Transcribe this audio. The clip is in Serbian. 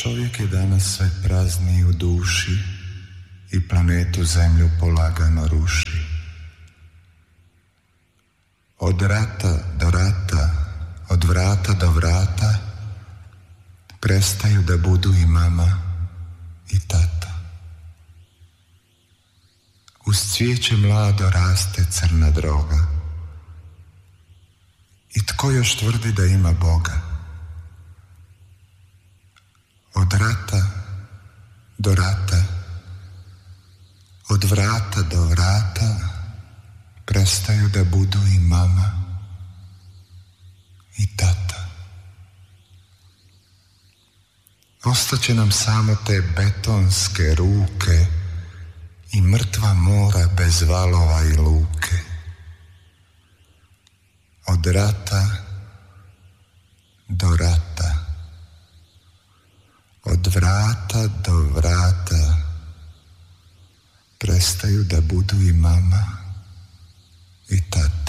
Čovjek je danas sve prazniji u duši i planetu Zemlju polagano ruši. Od rata do rata, od vrata do vrata prestaju da budu i mama i tata. Uz cvijeće mlado raste crna droga. I tko još tvrdi da ima Boga? Od rata do rata, od vrata do vrata prestaju da budu i mama i tata. Ostaće nam samo te betonske ruke i mrtva mora bez valova i luke. Od rata do rata, od vrata do vrata prestaju da budu i mama i tata.